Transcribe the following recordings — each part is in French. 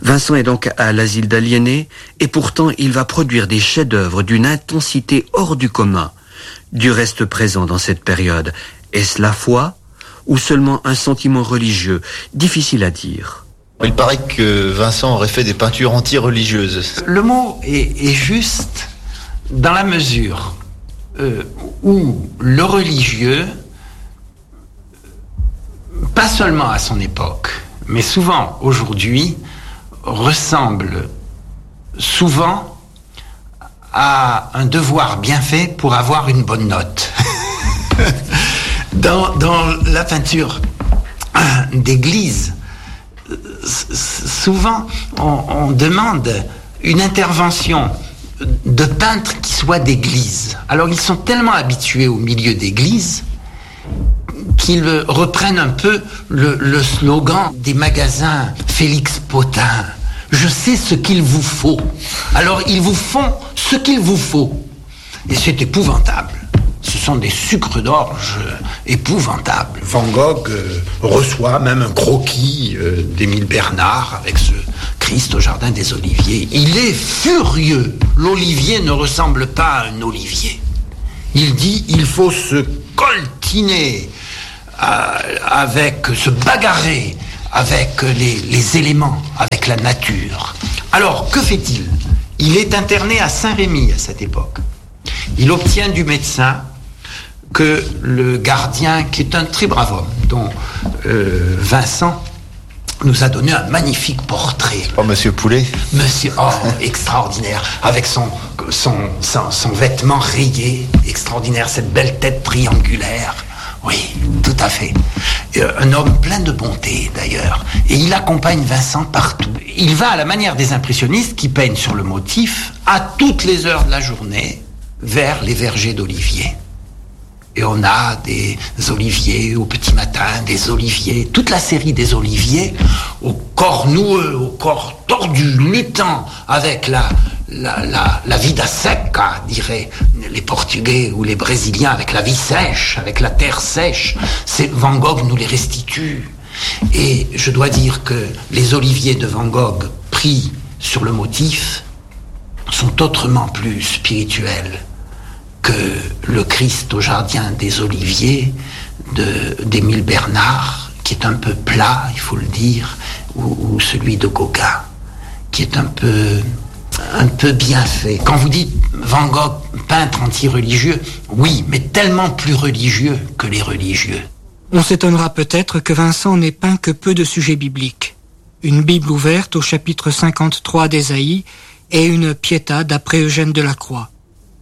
Vincent est donc à l'asile d'aliénés et pourtant il va produire des chefs-d'œuvre d'une intensité hors du commun. Du reste présent dans cette période, est-ce la foi ou seulement un sentiment religieux? Difficile à dire. Il paraît que Vincent aurait fait des peintures anti-religieuses. Le mot est juste dans la mesure où le religieux, pas seulement à son époque, mais souvent aujourd'hui, ressemble souvent à un devoir bien fait pour avoir une bonne note. Dans la peinture d'église, souvent on demande une intervention de peintres qui soient d'église. Alors ils sont tellement habitués au milieu d'église qu'ils reprennent un peu le slogan des magasins Félix Potin. Je sais ce qu'il vous faut. Alors ils vous font ce qu'il vous faut. Et c'est épouvantable. Ce sont des sucres d'orge épouvantables. Van Gogh reçoit même un croquis d'Émile Bernard avec ce Christ au jardin des Oliviers. Il est furieux. L'olivier ne ressemble pas à un olivier. Il dit il faut se coltiner se bagarrer avec les éléments, avec la nature. Alors, que fait-il? Il est interné à Saint-Rémy à cette époque. Il obtient du médecin que le gardien, qui est un très brave homme, dont Vincent nous a donné un magnifique portrait. Oh, Monsieur Poulet. Extraordinaire, avec son vêtement rayé, extraordinaire, cette belle tête triangulaire. Oui, tout à fait. Un homme plein de bonté, d'ailleurs. Et il accompagne Vincent partout. Il va à la manière des impressionnistes qui peignent sur le motif, à toutes les heures de la journée, vers les vergers d'oliviers. Et on a des oliviers au petit matin, des oliviers, toute la série des oliviers, au corps noueux, au corps tordu, luttant avec la vida seca, diraient les Portugais ou les Brésiliens, avec la vie sèche, avec la terre sèche. Van Gogh nous les restitue. Et je dois dire que les oliviers de Van Gogh pris sur le motif sont autrement plus spirituels que le Christ au jardin des Oliviers d'Émile Bernard, qui est un peu plat, il faut le dire, ou celui de Gauguin, qui est un peu bien fait. Quand vous dites Van Gogh, peintre anti-religieux, oui, mais tellement plus religieux que les religieux. On s'étonnera peut-être que Vincent n'ait peint que peu de sujets bibliques. Une Bible ouverte au chapitre 53 d'Ésaïe et une Pietà d'après Eugène Delacroix.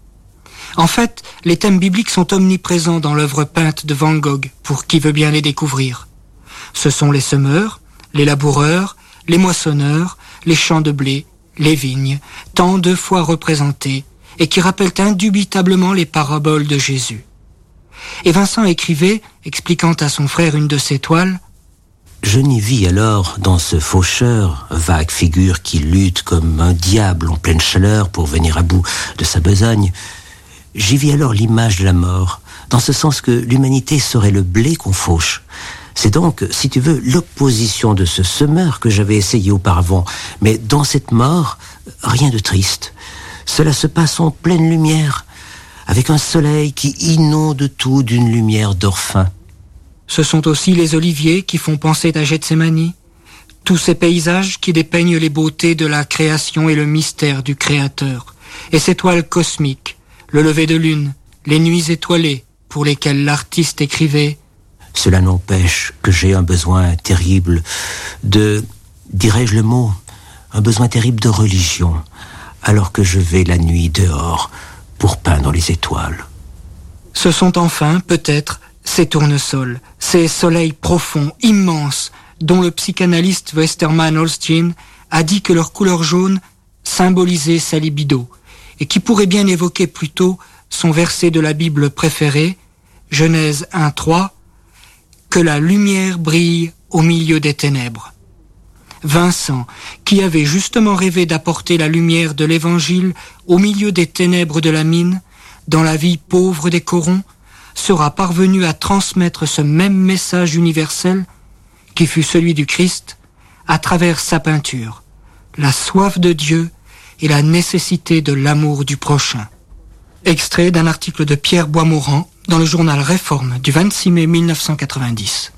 En fait, les thèmes bibliques sont omniprésents dans l'œuvre peinte de Van Gogh, pour qui veut bien les découvrir. Ce sont les semeurs, les laboureurs, les moissonneurs, les champs de blé, les vignes, tant de fois représentés, et qui rappellent indubitablement les paraboles de Jésus. Et Vincent écrivait, expliquant à son frère une de ses toiles, « Je n'y vis alors, dans ce faucheur, vague figure qui lutte comme un diable en pleine chaleur pour venir à bout de sa besogne, j'y vis alors l'image de la mort, dans ce sens que l'humanité serait le blé qu'on fauche. C'est donc, si tu veux, l'opposition de ce semeur que j'avais essayé auparavant. Mais dans cette mort, rien de triste. Cela se passe en pleine lumière, avec un soleil qui inonde tout d'une lumière d'or fin. » Ce sont aussi les oliviers qui font penser à Gethsémani, tous ces paysages qui dépeignent les beautés de la création et le mystère du Créateur, et ces toiles cosmiques, le lever de lune, les nuits étoilées, pour lesquelles l'artiste écrivait « Cela n'empêche que j'ai un besoin terrible de, dirais-je le mot, un besoin terrible de religion, alors que je vais la nuit dehors pour peindre les étoiles. » Ce sont enfin, peut-être, ces tournesols, ces soleils profonds, immenses, dont le psychanalyste Westermann Holstein a dit que leur couleur jaune symbolisait sa libido, et qui pourrait bien évoquer plutôt son verset de la Bible préféré, Genèse 1:3, « Que la lumière brille au milieu des ténèbres ». Vincent, qui avait justement rêvé d'apporter la lumière de l'Évangile au milieu des ténèbres de la mine, dans la vie pauvre des corons, sera parvenu à transmettre ce même message universel, qui fut celui du Christ, à travers sa peinture, la soif de Dieu et la nécessité de l'amour du prochain. Extrait d'un article de Pierre Boismorand dans le journal Réforme du 26 mai 1990.